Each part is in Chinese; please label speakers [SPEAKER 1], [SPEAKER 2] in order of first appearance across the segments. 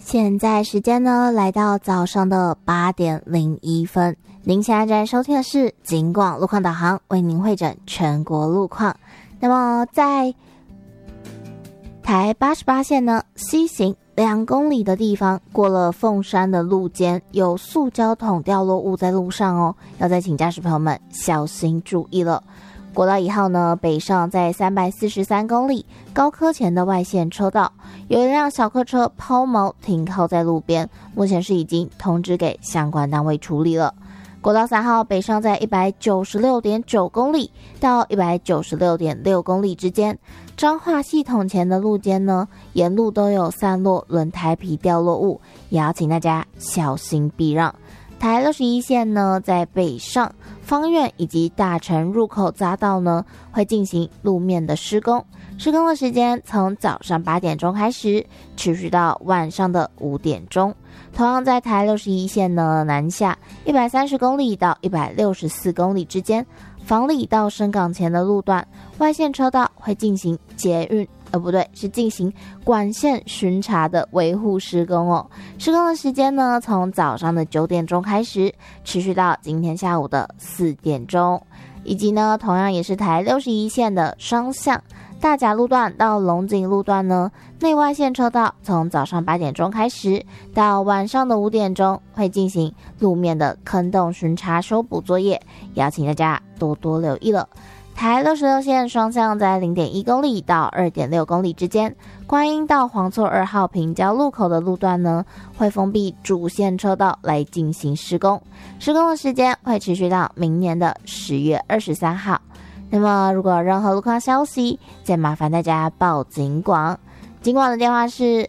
[SPEAKER 1] 现在时间呢来到早上的8点01分，您现在在收听的是警广路况导航，为您汇整全国路况。那么在台88线呢西行2公里的地方，过了凤山的路肩，有塑胶桶掉落物在路上哦，要再请驾驶朋友们小心注意了。国道1号呢，北上在343公里高科前的外线车道，有一辆小客车抛锚停靠在路边，目前是已经通知给相关单位处理了。国道3号北上在 196.9 公里到 196.6 公里之间，彰化系统前的路肩呢，沿路都有散落轮胎皮掉落物，也要请大家小心避让。台61线呢，在北上芳苑以及大城入口匝道呢，会进行路面的施工，施工的时间从早上8点钟开始，持续到晚上的5点钟。同样在台61线呢，南下130公里到164公里之间，房里到深港前的路段，外线车道会进行是进行管线巡查的维护施工哦。施工的时间呢，从早上的9点钟开始，持续到今天下午的4点钟。以及呢，同样也是台61线的双向大甲路段到龙井路段呢，内外线车道从早上8点钟开始到晚上的5点钟，会进行路面的坑洞巡查修补作业，也要请大家多多留意了。台66线双向在 0.1 公里到 2.6 公里之间，观音到黄厝2号平交路口的路段呢，会封闭主线车道来进行施工，施工的时间会持续到明年的10月23号。那么如果有任何路况消息，再麻烦大家报警广，警广的电话是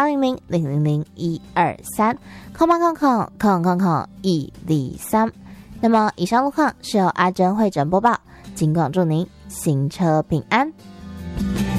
[SPEAKER 1] 0800000123，0800000123。那么以上路况是由阿珍会诊播报，警广祝您行车平安。